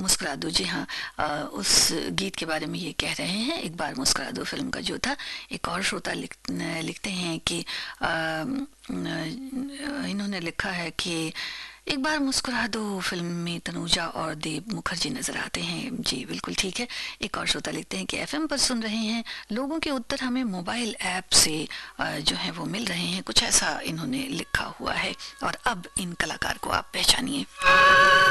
मुस्कुरा दो, जी हाँ, उस गीत के बारे में ये कह रहे हैं। एक बार मुस्कुरा दो फिल्म का जो था। एक और श्रोता लिखते हैं कि इन्होंने लिखा है कि एक बार मुस्कुरा दो फिल्म में तनुजा और देव मुखर्जी नजर आते हैं। जी बिल्कुल ठीक है। एक और श्रोता लिखते हैं कि एफएम पर सुन रहे हैं, लोगों के उत्तर हमें मोबाइल ऐप से जो है वो मिल रहे हैं, कुछ ऐसा इन्होंने लिखा हुआ है। और अब इन कलाकार को आप पहचानिए।